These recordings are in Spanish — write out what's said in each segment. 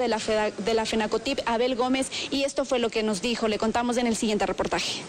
de la FENACOTIP, Abel Gómez, y esto fue lo que nos dijo. Le contamos en el siguiente reportaje.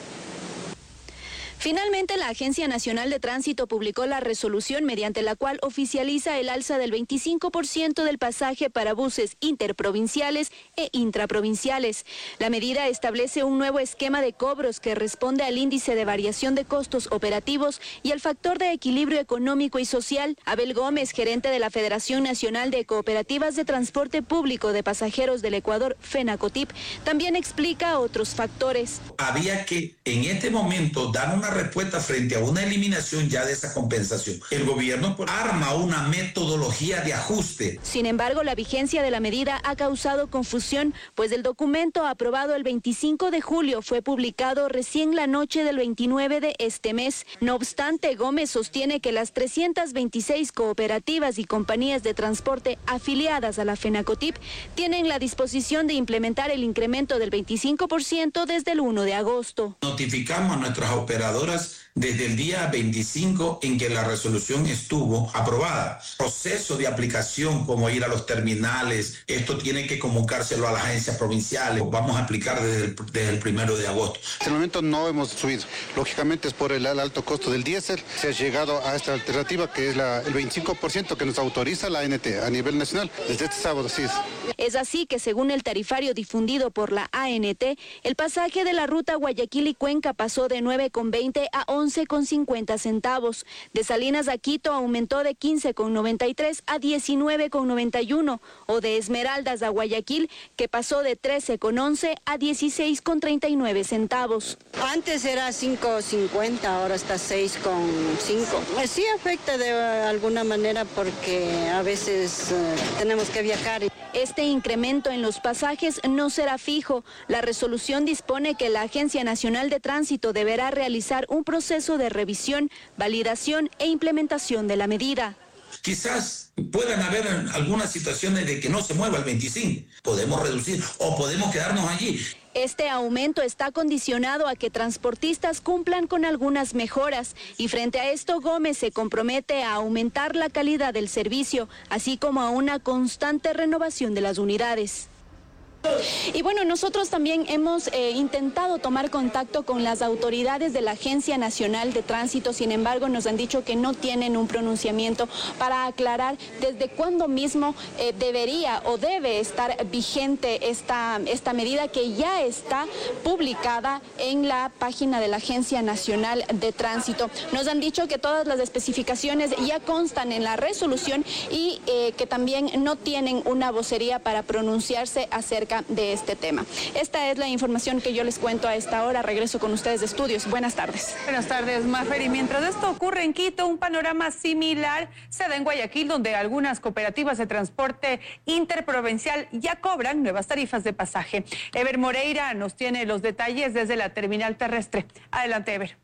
Finalmente, la Agencia Nacional de Tránsito publicó la resolución mediante la cual oficializa el alza del 25% del pasaje para buses interprovinciales e intraprovinciales. La medida establece un nuevo esquema de cobros que responde al índice de variación de costos operativos y al factor de equilibrio económico y social. Abel Gómez, gerente de la Federación Nacional de Cooperativas de Transporte Público de Pasajeros del Ecuador, FENACOTIP, también explica otros factores. Había que en este momento dar una respuesta frente a una eliminación ya de esa compensación. El gobierno arma una metodología de ajuste. Sin embargo, la vigencia de la medida ha causado confusión, pues el documento aprobado el 25 de julio fue publicado recién la noche del 29 de este mes. No obstante, Gómez sostiene que las 326 cooperativas y compañías de transporte afiliadas a la FENACOTIP tienen la disposición de implementar el incremento del 25% desde el 1 de agosto. Notificamos a nuestras operadoras desde el día 25 en que la resolución estuvo aprobada. Proceso de aplicación, como ir a los terminales, esto tiene que comunicárselo a las agencias provinciales. Vamos a aplicar desde el 1 de agosto. Hasta el momento no hemos subido. Lógicamente es por el alto costo del diésel. Se ha llegado a esta alternativa que es el 25% que nos autoriza la ANT a nivel nacional. Desde este sábado, sí es. Es así que según el tarifario difundido por la ANT, el pasaje de la ruta Guayaquil y Cuenca pasó de 9,20 a 11,50 centavos. De Salinas a Quito aumentó de 15,93 a 19,91, o de Esmeraldas a Guayaquil, que pasó de 13,11 a 16,39 centavos. Antes era 5,50, ahora está 6,5. Sí afecta de alguna manera porque a veces tenemos que viajar. Este incremento en los pasajes no será fijo. La resolución dispone que la Agencia Nacional de Tránsito deberá realizar un proceso de revisión, validación e implementación de la medida. Quizás puedan haber algunas situaciones de que no se mueva el 25. Podemos reducir o podemos quedarnos allí. Este aumento está condicionado a que transportistas cumplan con algunas mejoras y frente a esto Gómez se compromete a aumentar la calidad del servicio, así como a una constante renovación de las unidades. Y bueno, nosotros también hemos intentado tomar contacto con las autoridades de la Agencia Nacional de Tránsito, sin embargo nos han dicho que no tienen un pronunciamiento para aclarar desde cuándo mismo debería o debe estar vigente esta medida que ya está publicada en la página de la Agencia Nacional de Tránsito. Nos han dicho que todas las especificaciones ya constan en la resolución y que también no tienen una vocería para pronunciarse acerca de este tema. Esta es la información que yo les cuento a esta hora. Regreso con ustedes de estudios. Buenas tardes. Buenas tardes, Mafer. Y mientras esto ocurre en Quito, un panorama similar se da en Guayaquil, donde algunas cooperativas de transporte interprovincial ya cobran nuevas tarifas de pasaje. Ever Moreira nos tiene los detalles desde la terminal terrestre. Adelante, Ever.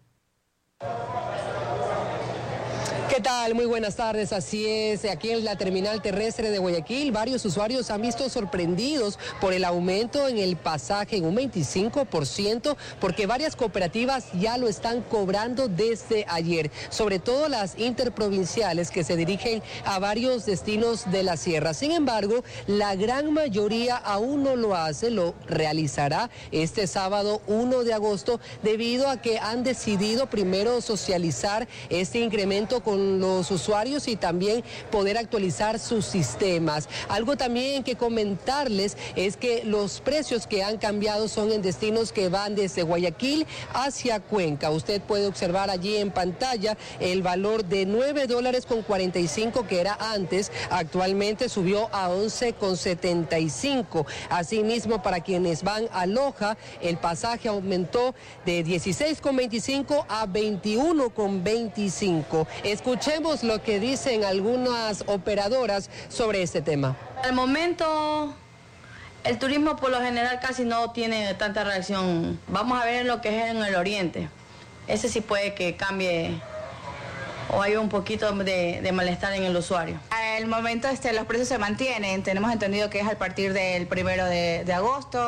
¿Qué tal? Muy buenas tardes, así es, aquí en la terminal terrestre de Guayaquil, varios usuarios han visto sorprendidos por el aumento en el pasaje en un 25%, porque varias cooperativas ya lo están cobrando desde ayer, sobre todo las interprovinciales que se dirigen a varios destinos de la sierra. Sin embargo, la gran mayoría aún no lo hace, lo realizará este sábado 1 de agosto, debido a que han decidido primero socializar este incremento con los usuarios y también poder actualizar sus sistemas. Algo también que comentarles es que los precios que han cambiado son en destinos que van desde Guayaquil hacia Cuenca. Usted puede observar allí en pantalla el valor de $9.45 que era antes, actualmente subió a 11,75. Asimismo, para quienes van a Loja, el pasaje aumentó de 16,25 a 21,25. Escuchemos lo que dicen algunas operadoras sobre este tema. Al momento, el turismo por lo general casi no tiene tanta reacción. Vamos a ver lo que es en el oriente. Ese sí puede que cambie o hay un poquito de malestar en el usuario. Al momento los precios se mantienen. Tenemos entendido que es a partir del 1 de agosto.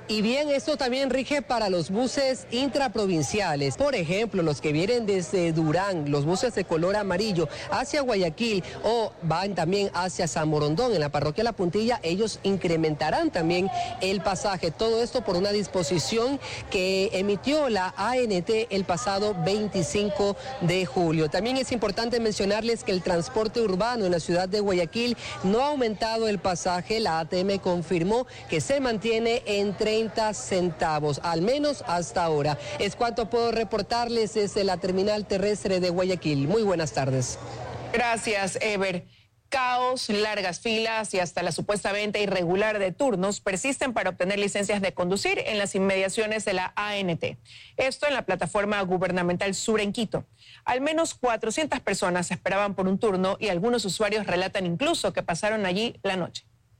Y bien, esto también rige para los buses intraprovinciales. Por ejemplo, los que vienen desde Durán, los buses de color amarillo hacia Guayaquil o van también hacia San Borondón, en la parroquia La Puntilla, ellos incrementarán también el pasaje. Todo esto por una disposición que emitió la ANT el pasado 25 de julio. También es importante mencionarles que el transporte urbano en la ciudad de Guayaquil no ha aumentado el pasaje. La ATM confirmó que se mantiene en 30 centavos, al menos hasta ahora. Es cuanto puedo reportarles desde la terminal terrestre de Guayaquil. Muy buenas tardes. Gracias, Ever. Caos, largas filas y hasta la supuesta venta irregular de turnos persisten para obtener licencias de conducir en las inmediaciones de la ANT. Esto en la plataforma gubernamental Sur en Quito. Al menos 400 personas esperaban por un turno y algunos usuarios relatan incluso que pasaron allí la noche.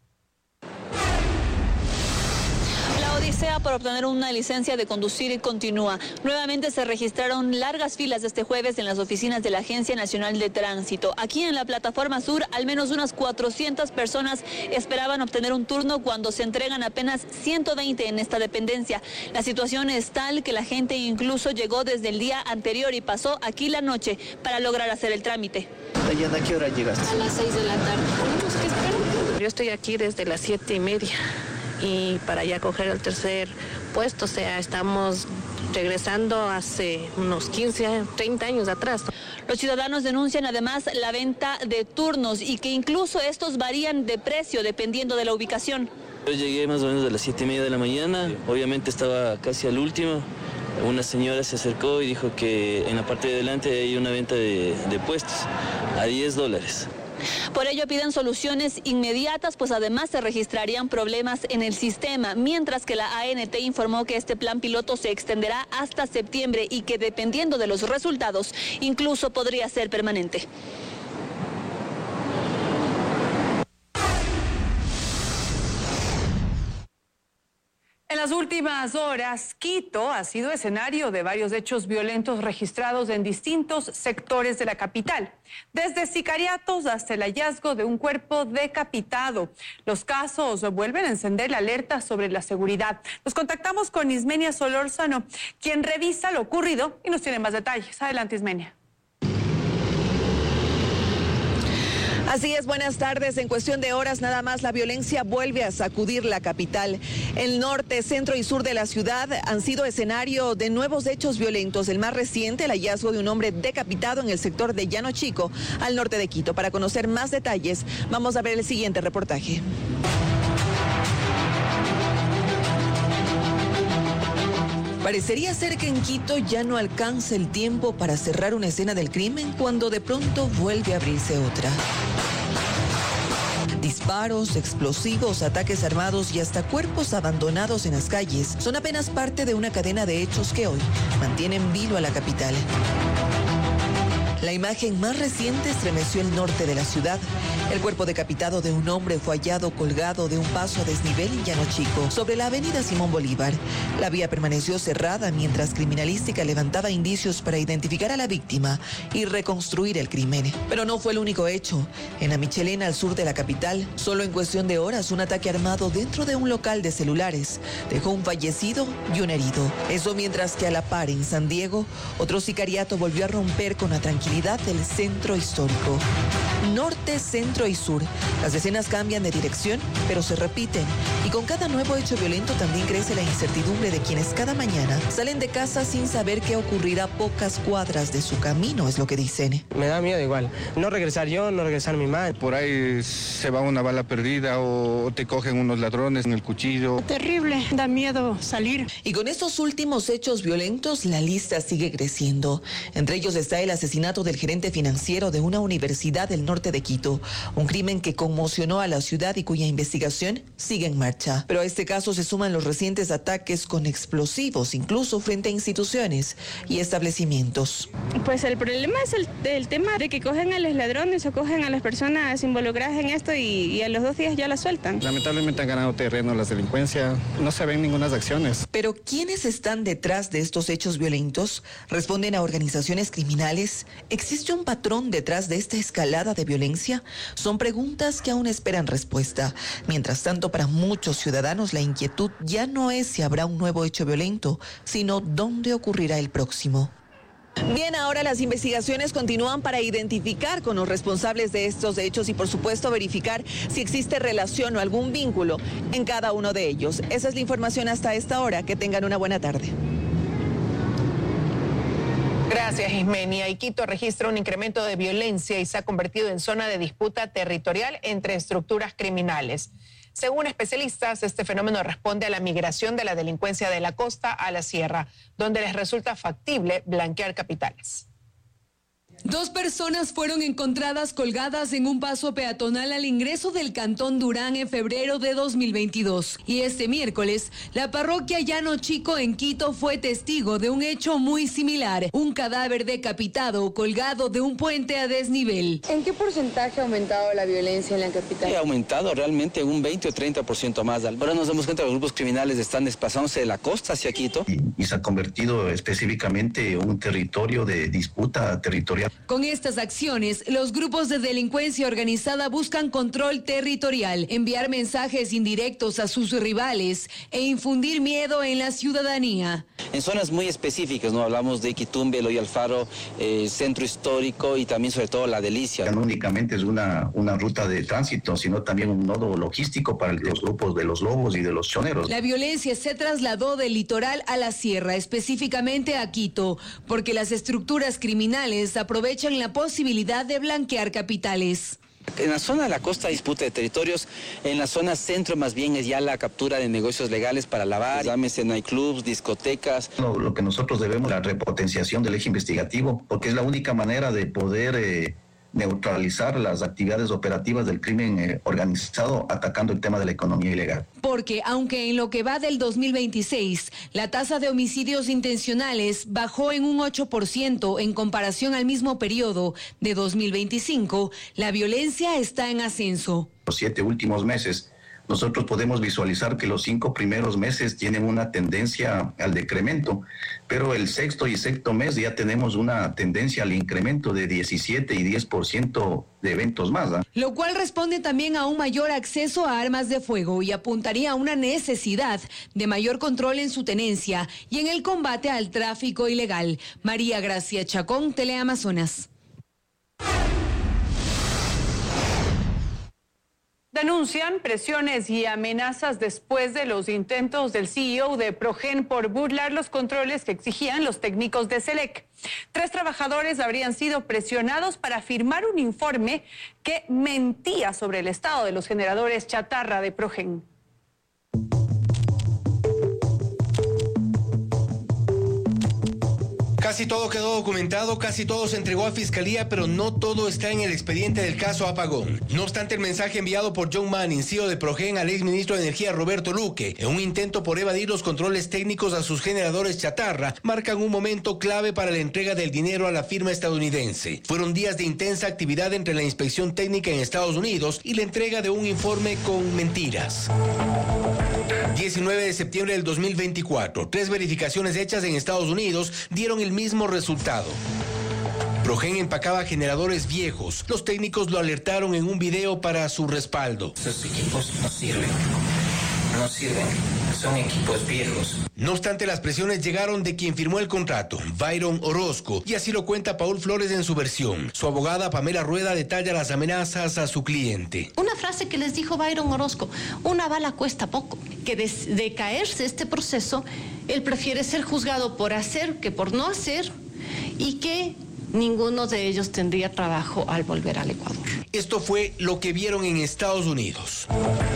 Odisea para obtener una licencia de conducir continúa. Nuevamente se registraron largas filas este jueves en las oficinas de la Agencia Nacional de Tránsito. Aquí en la plataforma sur, al menos unas 400 personas esperaban obtener un turno cuando se entregan apenas 120 en esta dependencia. La situación es tal que la gente incluso llegó desde el día anterior y pasó aquí la noche para lograr hacer el trámite. ¿A qué hora llegaste? A las 6 de la tarde. ¿Tenemos que esperar? Yo estoy aquí desde las 7:30. Y para ya coger el tercer puesto, o sea, estamos regresando hace unos 15, 30 años atrás. Los ciudadanos denuncian además la venta de turnos y que incluso estos varían de precio dependiendo de la ubicación. Yo llegué más o menos a las 7:30 de la mañana, obviamente estaba casi al último. Una señora se acercó y dijo que en la parte de adelante hay una venta de puestos a $10. Por ello piden soluciones inmediatas, pues además se registrarían problemas en el sistema, mientras que la ANT informó que este plan piloto se extenderá hasta septiembre y que dependiendo de los resultados, incluso podría ser permanente. En las últimas horas, Quito ha sido escenario de varios hechos violentos registrados en distintos sectores de la capital, desde sicariatos hasta el hallazgo de un cuerpo decapitado. Los casos vuelven a encender la alerta sobre la seguridad. Nos contactamos con Ismenia Solórzano, quien revisa lo ocurrido y nos tiene más detalles. Adelante, Ismenia. Así es, buenas tardes. En cuestión de horas nada más la violencia vuelve a sacudir la capital. El norte, centro y sur de la ciudad han sido escenario de nuevos hechos violentos. El más reciente, el hallazgo de un hombre decapitado en el sector de Llano Chico, al norte de Quito. Para conocer más detalles, vamos a ver el siguiente reportaje. Parecería ser que en Quito ya no alcanza el tiempo para cerrar una escena del crimen cuando de pronto vuelve a abrirse otra. Disparos, explosivos, ataques armados y hasta cuerpos abandonados en las calles son apenas parte de una cadena de hechos que hoy mantienen en vilo a la capital. La imagen más reciente estremeció el norte de la ciudad. El cuerpo decapitado de un hombre fue hallado colgado de un paso a desnivel en Llano Chico, sobre la avenida Simón Bolívar. La vía permaneció cerrada mientras Criminalística levantaba indicios para identificar a la víctima y reconstruir el crimen. Pero no fue el único hecho. En la Michelena, al sur de la capital, solo en cuestión de horas, un ataque armado dentro de un local de celulares dejó un fallecido y un herido. Eso mientras que a la par, en San Diego, otro sicariato volvió a romper con la tranquilidad del centro histórico. Norte, centro y sur. Las escenas cambian de dirección, pero se repiten. Y con cada nuevo hecho violento también crece la incertidumbre de quienes cada mañana salen de casa sin saber qué ocurrirá a pocas cuadras de su camino, es lo que dicen. Me da miedo igual. No regresar yo, no regresar mi madre. Por ahí se va una bala perdida o te cogen unos ladrones en el cuchillo. Terrible, da miedo salir. Y con estos últimos hechos violentos, la lista sigue creciendo. Entre ellos está el asesinato del gerente financiero de una universidad del norte de Quito, un crimen que conmocionó a la ciudad y cuya investigación sigue en marcha. Pero a este caso se suman los recientes ataques con explosivos, incluso frente a instituciones y establecimientos. Pues el problema es el tema de que cogen a los ladrones o cogen a las personas involucradas en esto y a los 2 días ya las sueltan. Lamentablemente han ganado terreno las delincuencias, no se ven ninguna acciones. Pero ¿quiénes están detrás de estos hechos violentos? ¿Responden a organizaciones criminales? ¿Existe un patrón detrás de esta escalada de violencia? Son preguntas que aún esperan respuesta. Mientras tanto, para muchos ciudadanos la inquietud ya no es si habrá un nuevo hecho violento, sino dónde ocurrirá el próximo. Bien, ahora las investigaciones continúan para identificar con los responsables de estos hechos y, por supuesto, verificar si existe relación o algún vínculo en cada uno de ellos. Esa es la información hasta esta hora. Que tengan una buena tarde. Gracias, Ismenia. Quito registra un incremento de violencia y se ha convertido en zona de disputa territorial entre estructuras criminales. Según especialistas, este fenómeno responde a la migración de la delincuencia de la costa a la sierra, donde les resulta factible blanquear capitales. 2 personas fueron encontradas colgadas en un paso peatonal al ingreso del Cantón Durán en febrero de 2022. Y este miércoles, la parroquia Llano Chico en Quito fue testigo de un hecho muy similar. Un cadáver decapitado colgado de un puente a desnivel. ¿En qué porcentaje ha aumentado la violencia en la capital? Ha aumentado realmente un 20 o 30% más. Ahora nos damos cuenta que los grupos criminales están desplazándose de la costa hacia Quito. Y se ha convertido específicamente en un territorio de disputa territorial. Con estas acciones, los grupos de delincuencia organizada buscan control territorial, enviar mensajes indirectos a sus rivales e infundir miedo en la ciudadanía. En zonas muy específicas, ¿no? Hablamos de Quitumbe, Eloy Alfaro, centro histórico y también sobre todo La Delicia. No únicamente es una ruta de tránsito, sino también un nodo logístico para los grupos de los lobos y de los choneros. La violencia se trasladó del litoral a la sierra, específicamente a Quito, porque las estructuras criminales aprovechan la posibilidad de blanquear capitales. En la zona de la costa disputa de territorios, en la zona centro más bien es ya la captura de negocios legales para lavar, llámese nightclubs, discotecas. Lo que nosotros debemos, la repotenciación del eje investigativo, porque es la única manera de poder neutralizar las actividades operativas del crimen organizado, atacando el tema de la economía ilegal. Porque aunque en lo que va del 2026, la tasa de homicidios intencionales bajó en un 8% en comparación al mismo periodo de 2025, la violencia está en ascenso. Los 7 últimos meses, nosotros podemos visualizar que los 5 primeros meses tienen una tendencia al decremento, pero el sexto y sexto mes ya tenemos una tendencia al incremento de 17 y 10% de eventos más. Lo cual responde también a un mayor acceso a armas de fuego y apuntaría a una necesidad de mayor control en su tenencia y en el combate al tráfico ilegal. María Gracia Chacón, Teleamazonas. Denuncian presiones y amenazas después de los intentos del CEO de Progen por burlar los controles que exigían los técnicos de SELEC. 3 trabajadores habrían sido presionados para firmar un informe que mentía sobre el estado de los generadores chatarra de Progen. Casi todo quedó documentado, casi todo se entregó a Fiscalía, pero no todo está en el expediente del caso Apagón. No obstante, el mensaje enviado por John Manning, CEO de Progen, al exministro de Energía Roberto Luque, en un intento por evadir los controles técnicos a sus generadores chatarra, marcan un momento clave para la entrega del dinero a la firma estadounidense. Fueron días de intensa actividad entre la inspección técnica en Estados Unidos y la entrega de un informe con mentiras. 19 de septiembre del 2024, 3 verificaciones hechas en Estados Unidos dieron el mismo resultado. Progen empacaba generadores viejos. Los técnicos lo alertaron en un video para su respaldo. Esos equipos no sirven, son equipos viejos. No obstante, las presiones llegaron de quien firmó el contrato, Byron Orozco, y así lo cuenta Paul Flores en su versión. Su abogada Pamela Rueda detalla las amenazas a su cliente. Una frase que les dijo Byron Orozco: una bala cuesta poco, que de caerse este proceso, él prefiere ser juzgado por hacer que por no hacer, y que ninguno de ellos tendría trabajo al volver al Ecuador. Esto fue lo que vieron en Estados Unidos.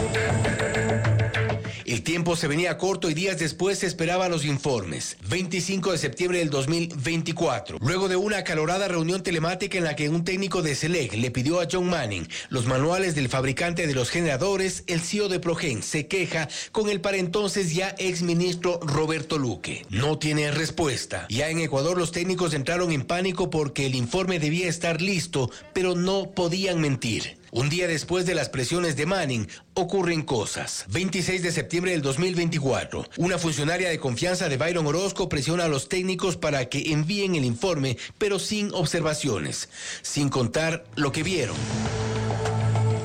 El tiempo se venía corto y días después se esperaban los informes. 25 de septiembre del 2024. Luego de una acalorada reunión telemática en la que un técnico de SELEC le pidió a John Manning los manuales del fabricante de los generadores, el CEO de Progen se queja con el para entonces ya exministro Roberto Luque. No tiene respuesta. Ya en Ecuador los técnicos entraron en pánico porque el informe debía estar listo, pero no podían mentir. Un día después de las presiones de Manning, ocurren cosas. 26 de septiembre del 2024, una funcionaria de confianza de Byron Orozco presiona a los técnicos para que envíen el informe, pero sin observaciones, sin contar lo que vieron.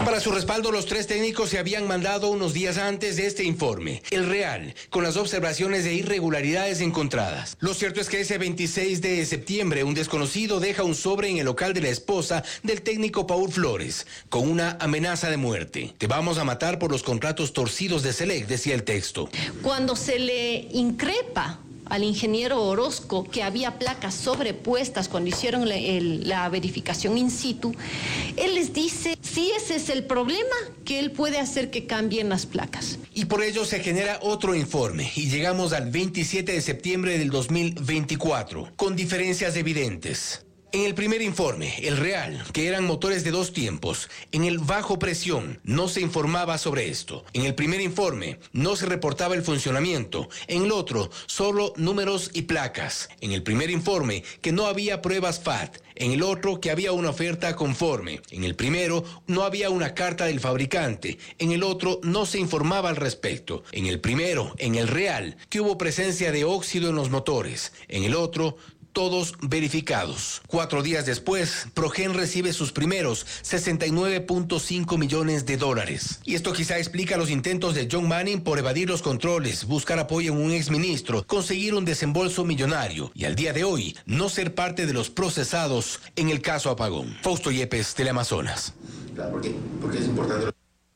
Para su respaldo, los 3 técnicos se habían mandado unos días antes de este informe, el real, con las observaciones de irregularidades encontradas. Lo cierto es que ese 26 de septiembre, un desconocido deja un sobre en el local de la esposa del técnico Paul Flores, con una amenaza de muerte. Te vamos a matar por los contratos torcidos de Select, decía el texto. Cuando se le increpa al ingeniero Orozco que había placas sobrepuestas cuando hicieron la verificación in situ, él les dice, si ese es el problema, que él puede hacer que cambien las placas. Y por ello se genera otro informe y llegamos al 27 de septiembre del 2024, con diferencias evidentes. En el primer informe, el real, que eran motores de 2 tiempos, en el bajo presión, no se informaba sobre esto. En el primer informe, no se reportaba el funcionamiento. En el otro, solo números y placas. En el primer informe, que no había pruebas FAT. En el otro, que había una oferta conforme. En el primero, no había una carta del fabricante. En el otro, no se informaba al respecto. En el primero, en el real, que hubo presencia de óxido en los motores. En el otro, todos verificados. 4 días después, Progen recibe sus primeros $69.5 millones. Y esto quizá explica los intentos de John Manning por evadir los controles, buscar apoyo en un exministro, conseguir un desembolso millonario y al día de hoy no ser parte de los procesados en el caso Apagón. Fausto Yepes, Teleamazonas. ¿Por qué es importante?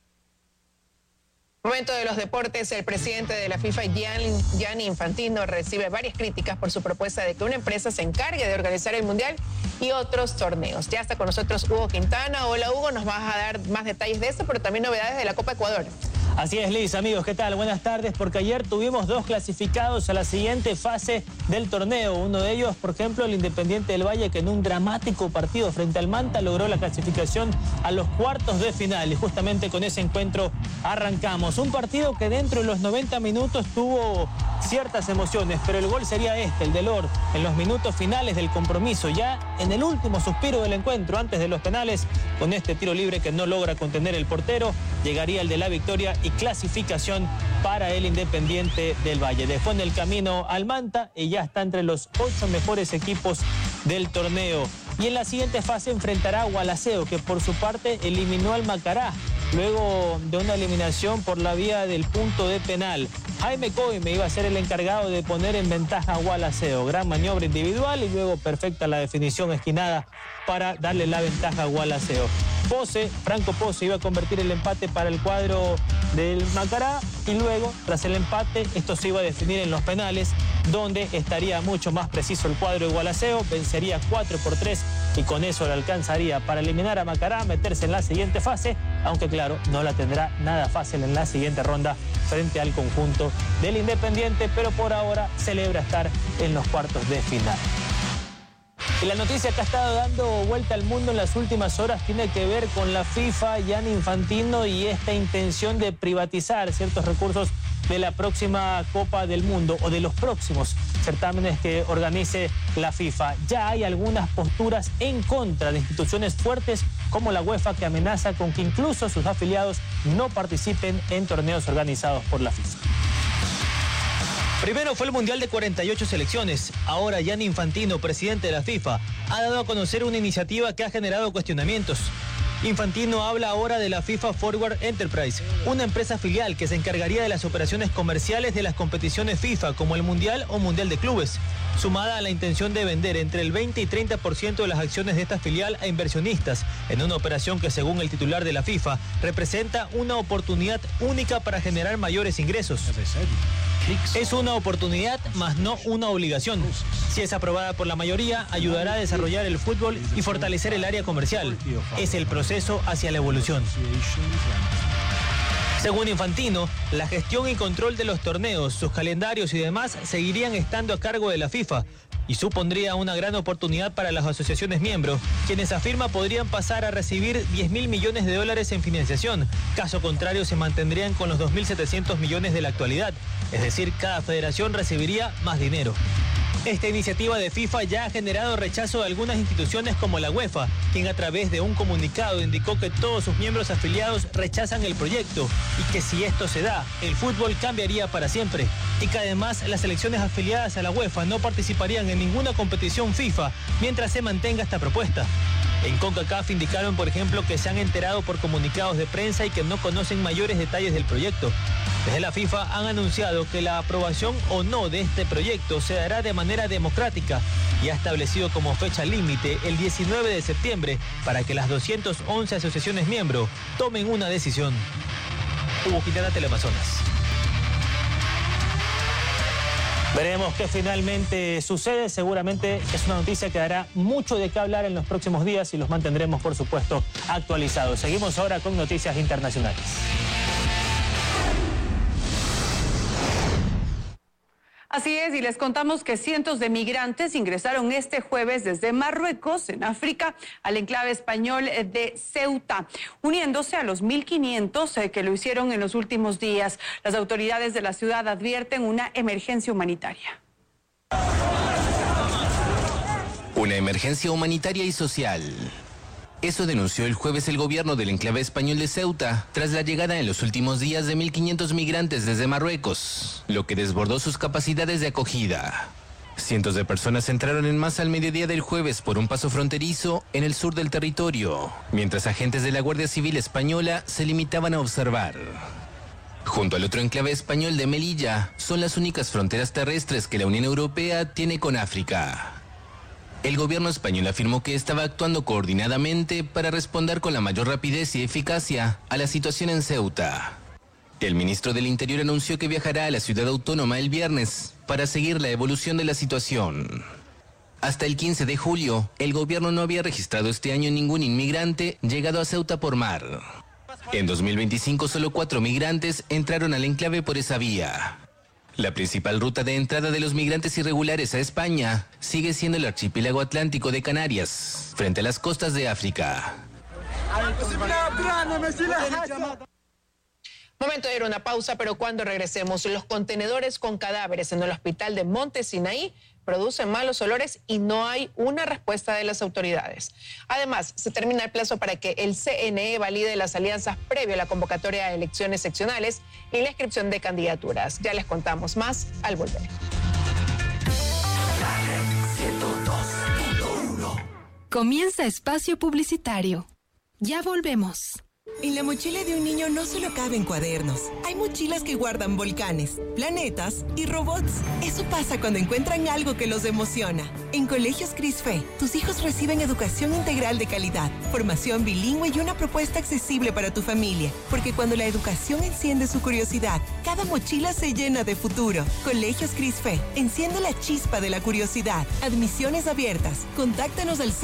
Momento de los deportes, el presidente de la FIFA, Gianni Infantino, recibe varias críticas por su propuesta de que una empresa se encargue de organizar el Mundial y otros torneos. Ya está con nosotros Hugo Quintana. Hola Hugo, nos vas a dar más detalles de esto, pero también novedades de la Copa Ecuador. Así es, Liz, amigos, ¿qué tal? Buenas tardes, porque ayer tuvimos 2 clasificados a la siguiente fase del torneo. Uno de ellos, por ejemplo, el Independiente del Valle, que en un dramático partido frente al Manta logró la clasificación a los cuartos de final. Y justamente con ese encuentro arrancamos. Un partido que dentro de los 90 minutos tuvo ciertas emociones, pero el gol sería el de Lord, en los minutos finales del compromiso, ya en el último suspiro del encuentro, antes de los penales, con este tiro libre que no logra contener el portero, llegaría el de la victoria y clasificación para el Independiente del Valle. Dejó en el camino al Manta y ya está entre los 8 mejores equipos del torneo. Y en la siguiente fase enfrentará a Gualaceo, que por su parte eliminó al Macará, luego de una eliminación por la vía del punto de penal. Jaime Coime iba a ser el encargado de poner en ventaja a Gualaceo. Gran maniobra individual y luego perfecta la definición esquinada para darle la ventaja a Gualaceo. Franco Pose iba a convertir el empate para el cuadro del Macará y luego, tras el empate, esto se iba a definir en los penales, donde estaría mucho más preciso el cuadro de Gualaceo, vencería 4-3 y con eso le alcanzaría para eliminar a Macará, meterse en la siguiente fase, aunque claro, no la tendrá nada fácil en la siguiente ronda frente al conjunto del Independiente, pero por ahora celebra estar en los cuartos de final. Y la noticia que ha estado dando vuelta al mundo en las últimas horas tiene que ver con la FIFA, Gianni Infantino, y esta intención de privatizar ciertos recursos de la próxima Copa del Mundo o de los próximos certámenes que organice la FIFA. Ya hay algunas posturas en contra de instituciones fuertes como la UEFA, que amenaza con que incluso sus afiliados no participen en torneos organizados por la FIFA. Primero fue el Mundial de 48 selecciones. Ahora Gianni Infantino, presidente de la FIFA, ha dado a conocer una iniciativa que ha generado cuestionamientos. Infantino habla ahora de la FIFA Forward Enterprise, una empresa filial que se encargaría de las operaciones comerciales de las competiciones FIFA, como el Mundial o Mundial de Clubes, sumada a la intención de vender entre el 20 y 30% de las acciones de esta filial a inversionistas, en una operación que, según el titular de la FIFA, representa una oportunidad única para generar mayores ingresos. Es una oportunidad, más no una obligación. Si es aprobada por la mayoría, ayudará a desarrollar el fútbol y fortalecer el área comercial. Es el proceso hacia la evolución. Según Infantino, la gestión y control de los torneos, sus calendarios y demás seguirían estando a cargo de la FIFA y supondría una gran oportunidad para las asociaciones miembros, quienes afirma podrían pasar a recibir $10.000 millones en financiación. Caso contrario, se mantendrían con los 2.700 millones de la actualidad, es decir, cada federación recibiría más dinero. Esta iniciativa de FIFA ya ha generado rechazo de algunas instituciones como la UEFA, quien a través de un comunicado indicó que todos sus miembros afiliados rechazan el proyecto y que si esto se da, el fútbol cambiaría para siempre y que además las selecciones afiliadas a la UEFA no participarían en ninguna competición FIFA mientras se mantenga esta propuesta. En CONCACAF indicaron, por ejemplo, que se han enterado por comunicados de prensa y que no conocen mayores detalles del proyecto. Desde la FIFA han anunciado que la aprobación o no de este proyecto se dará de manera democrática y ha establecido como fecha límite el 19 de septiembre para que las 211 asociaciones miembros tomen una decisión. Hugo Quintana, Teleamazonas. Veremos qué finalmente sucede. Seguramente es una noticia que dará mucho de qué hablar en los próximos días y los mantendremos, por supuesto, actualizados. Seguimos ahora con noticias internacionales. Así es, y les contamos que cientos de migrantes ingresaron este jueves desde Marruecos, en África, al enclave español de Ceuta, uniéndose a los 1.500 que lo hicieron en los últimos días. Las autoridades de la ciudad advierten una emergencia humanitaria. Una emergencia humanitaria y social. Eso denunció el jueves el gobierno del enclave español de Ceuta, tras la llegada en los últimos días de 1.500 migrantes desde Marruecos, lo que desbordó sus capacidades de acogida. Cientos de personas entraron en masa al mediodía del jueves por un paso fronterizo en el sur del territorio, mientras agentes de la Guardia Civil española se limitaban a observar. Junto al otro enclave español de Melilla, son las únicas fronteras terrestres que la Unión Europea tiene con África. El gobierno español afirmó que estaba actuando coordinadamente para responder con la mayor rapidez y eficacia a la situación en Ceuta. El ministro del Interior anunció que viajará a la ciudad autónoma el viernes para seguir la evolución de la situación. Hasta el 15 de julio, el gobierno no había registrado este año ningún inmigrante llegado a Ceuta por mar. En 2025, solo 4 migrantes entraron al enclave por esa vía. La principal ruta de entrada de los migrantes irregulares a España sigue siendo el archipiélago atlántico de Canarias, frente a las costas de África. Momento de ir a una pausa, pero cuando regresemos, los contenedores con cadáveres en el hospital de Monte Sinaí producen malos olores y no hay una respuesta de las autoridades. Además, se termina el plazo para que el CNE valide las alianzas previo a la convocatoria de elecciones seccionales y la inscripción de candidaturas. Ya les contamos más al volver. Comienza espacio publicitario. Ya volvemos. En la mochila de un niño no solo caben cuadernos. Hay mochilas que guardan volcanes, planetas y robots. Eso pasa cuando encuentran algo que los emociona. En Colegios CRISFE, tus hijos reciben educación integral de calidad, formación bilingüe y una propuesta accesible para tu familia. Porque cuando la educación enciende su curiosidad, cada mochila se llena de futuro. Colegios CRISFE, enciende la chispa de la curiosidad. Admisiones abiertas. Contáctanos al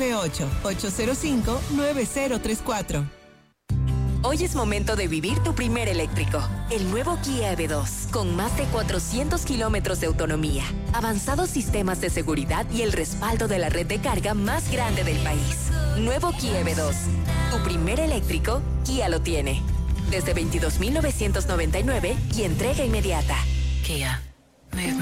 098-805-9034. Hoy es momento de vivir tu primer eléctrico. El nuevo Kia EV2, con más de 400 kilómetros de autonomía, avanzados sistemas de seguridad y el respaldo de la red de carga más grande del país. Nuevo Kia EV2. Tu primer eléctrico, Kia lo tiene. Desde $22,999 y entrega inmediata. Kia. Movement